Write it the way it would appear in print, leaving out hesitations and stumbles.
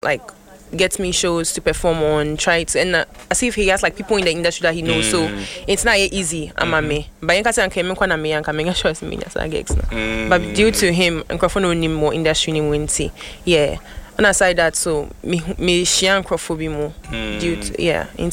like get me shows to perform on, try to, and as if he has like people in the industry that he knows, so it's not easy. I'm me, but you can say I'm coming when I'm young, I'm sure it's me as I get. But due to him, and Crawford more industry in Winty, yeah. And aside that, so me she and Crawford be more due to